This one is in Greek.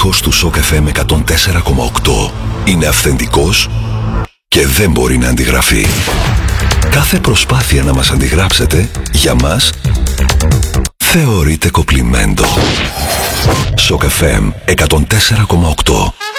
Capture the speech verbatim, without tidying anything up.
ήχος του Σοκ εφ εμ εκατόν τέσσερα κόμμα οκτώ είναι αυθεντικός και δεν μπορεί να αντιγραφεί. Κάθε προσπάθεια να μας αντιγράψετε, για μας, θεωρείται κοπλιμέντο. Σοκ εφ εμ εκατόν τέσσερα κόμμα οκτώ.